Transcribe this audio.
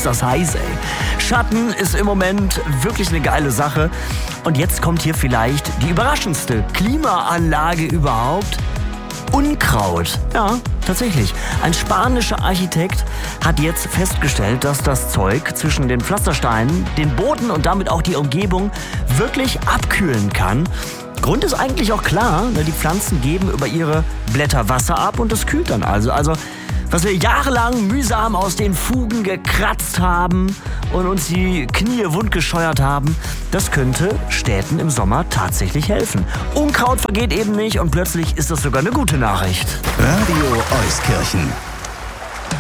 das heiß, ey. Schatten ist im Moment wirklich eine geile Sache. Und jetzt kommt hier vielleicht die überraschendste Klimaanlage überhaupt. Unkraut. Ja, tatsächlich. Ein spanischer Architekt hat jetzt festgestellt, dass das Zeug zwischen den Pflastersteinen den Boden und damit auch die Umgebung wirklich abkühlen kann. Grund ist eigentlich auch klar, die Pflanzen geben über ihre Blätter Wasser ab und das kühlt dann also. Also, was wir jahrelang mühsam aus den Fugen gekratzt haben und uns die Knie wundgescheuert haben, das könnte Städten im Sommer tatsächlich helfen. Unkraut vergeht eben nicht und plötzlich ist das sogar eine gute Nachricht. Radio Euskirchen.